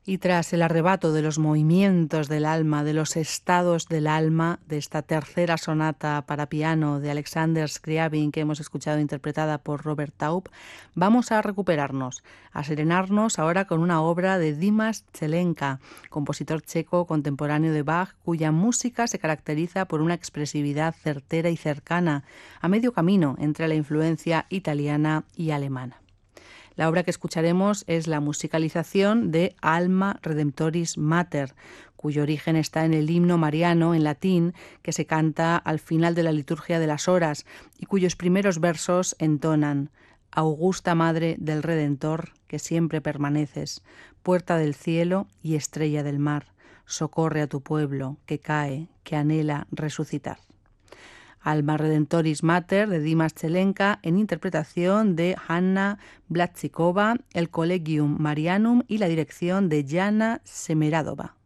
Y tras el arrebato de los movimientos del alma, de los estados del alma, de esta tercera sonata para piano de Alexander Scriabin que hemos escuchado interpretada por Robert Taub, vamos a recuperarnos, a serenarnos ahora con una obra de Dimas Zelenka, compositor checo contemporáneo de Bach, cuya música se caracteriza por una expresividad certera y cercana, a medio camino entre la influencia italiana y alemana. La obra que escucharemos es la musicalización de Alma Redemptoris Mater, cuyo origen está en el himno mariano en latín que se canta al final de la liturgia de las horas y cuyos primeros versos entonan: Augusta Madre del Redentor, que siempre permaneces, puerta del cielo y estrella del mar, socorre a tu pueblo que cae, que anhela resucitar. Alma Redemptoris Mater de Dimas Zelenka en interpretación de Hanna Blatsikova, el Collegium Marianum y la dirección de Jana Semeradova.